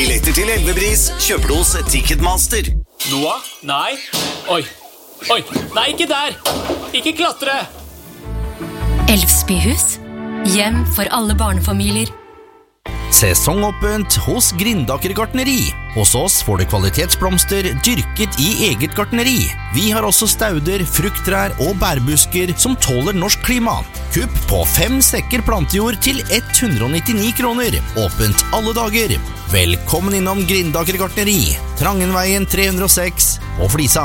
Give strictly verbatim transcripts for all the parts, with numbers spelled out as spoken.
Billetter til elvepris kjøper du hos Ticketmaster. Noah? Nei. Oi. Oi. Nei, ikke der. Ikke klatre. Elvsbyhus. Hjem for alle barnefamilier. Sesongåpent hos Grindaker gartneri. Hos oss får du kvalitetsblomster dyrket i eget gartneri. Vi har også stauder, frukttrær og bærbusker som tåler norsk klima. Kupp på fem sekker plantejord til hundre og nittini kroner. Åpent alle dager. Velkommen innom Grindaker gartneri. Trangenveien tre hundre og seks og Flisa.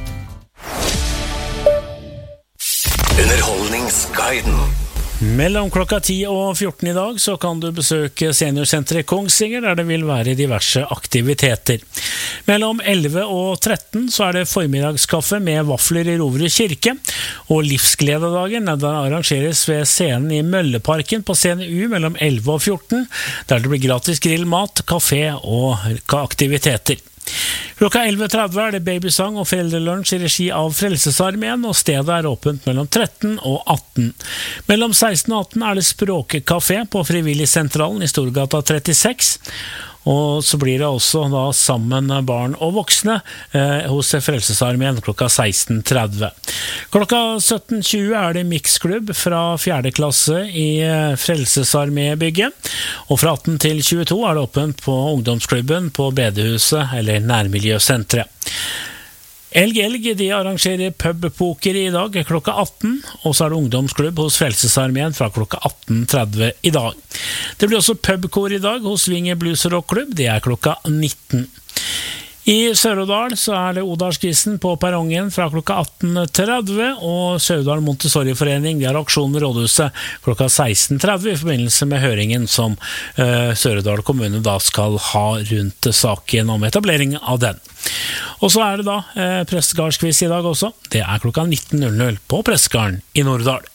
Underholdningsguiden. Mellom klokka ti og fjorten i dag så kan du besøke seniorsenteret Kongsvinger, der det vil være diverse aktiviteter. Mellom elleve og tretten så er det formiddagskaffe med vafler i Roverud kirke, og livsglededagen der arrangeres ved scenen i Mølleparken på scene U mellom elleve og fjorten, der det blir gratis grillmat, kafé og aktiviteter. Klokka elleve tretti er det babysang og foreldrelunsj i regi av Frelsesarmeen, og stedet er åpent mellom tretten og atten. Mellom seksten og atten er det språkekafé på Frivilligsentralen i Storgata trettiseks, og så blir det også da sammen barn og voksne eh, hos Frelsesarmeen klokka seksten tretti. Klokka sytten tjue er det mixklubb fra fjerde klasse i Frelsesarmébygget, og fra atten til tjueto er det åpent på ungdomsklubben på Bedehuset eller Nærmiljøsentret. Elg Elg de arrangerer pubpoker i dag klokka atten, og så er det ungdomsklubb hos Frelsesarmeen fra klokka atten tretti i dag. Det blir også pubkor i dag hos Vinge Blues Rock Club, det er klokka nitten. I Sør-Odal så er det Odalskvisten på perrongen fra klokka atten tretti, og Sør-Odal Montessori-forening de har aksjon ved rådhuset klokka seksten tretti i forbindelse med høringen som uh, Sør-Odal kommune da skal ha rundt saken om etablering av den. Og så er det da eh, Prestegardsquiz i dag også. Det er klokka nitten på Prestegarden i Norddal.